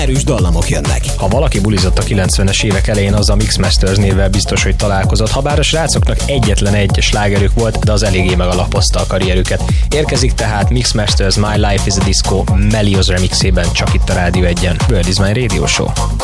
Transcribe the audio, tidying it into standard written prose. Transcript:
erős dallamok jönnek. Ha valaki bulizott a 90-es évek elején, az a Mixmasters névvel biztos, hogy találkozott. Habár a srácoknak egyetlen egy slágerük volt, de az eléggé megalapozta a karrierüket. Érkezik tehát Mixmasters My Life is a Disco Melios remixében, csak itt a Rádió 1-en. Bird is my Radio Show.